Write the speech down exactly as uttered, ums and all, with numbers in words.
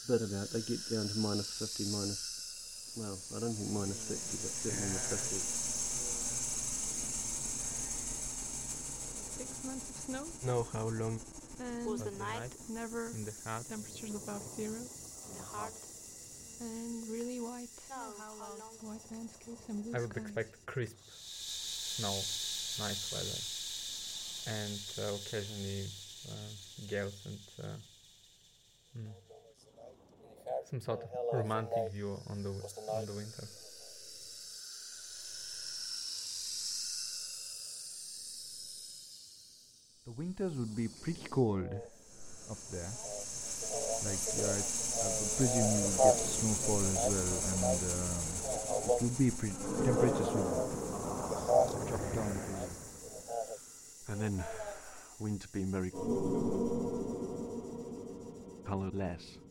bit of that. They get down to minus fifty, minus, well, I don't think minus sixty, but certainly in the fifties. Six months of snow. Know how long And Was was the the night night never in the heart? temperatures above zero. in the heart? And really white. No, how long? White landscapes and blue I would skies. expect crisp snow, nice weather, and uh, occasionally uh, gales and uh, mm, some sort of romantic view on the on the winter. The winters would be pretty cold up there. Like, yeah, it's, I would presume you would get snowfall as well, and um, it would be pretty, temperatures would drop down pretty. And then winter being very colorless.